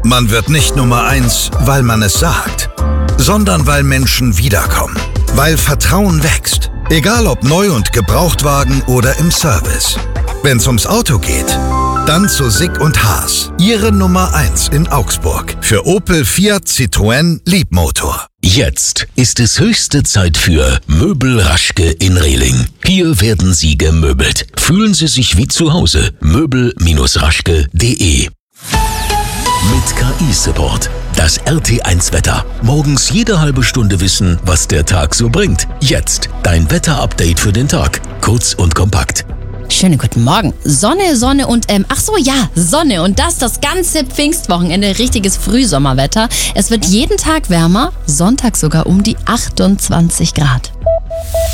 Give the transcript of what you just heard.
Man wird nicht Nummer 1, weil man es sagt, sondern weil Menschen wiederkommen. Weil Vertrauen wächst. Egal ob neu und Gebrauchtwagen oder im Service. Wenn's ums Auto geht, dann zu Sick & Haas. Ihre Nummer 1 in Augsburg. Für Opel, Fiat, Citroën, Leapmotor. Jetzt ist es höchste Zeit für Möbel Raschke in Rehling. Hier werden Sie gemöbelt. Fühlen Sie sich wie zu Hause. Möbel-raschke.de. Mit KI-Support. Das RT1-Wetter. Morgens jede halbe Stunde wissen, was der Tag so bringt. Jetzt dein Wetter-Update für den Tag. Kurz und kompakt. Schönen guten Morgen. Sonne und Sonne und das ganze Pfingstwochenende. Richtiges Frühsommerwetter. Es wird jeden Tag wärmer, Sonntag sogar um die 28 Grad.